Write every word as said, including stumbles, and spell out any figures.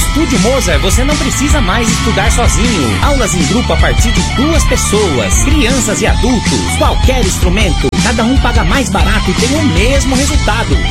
Estúdio Mozart você não precisa mais estudar sozinho. Aulas em grupo a partir de duas pessoas, crianças e adultos, qualquer instrumento, cada um paga mais barato e tem o mesmo resultado.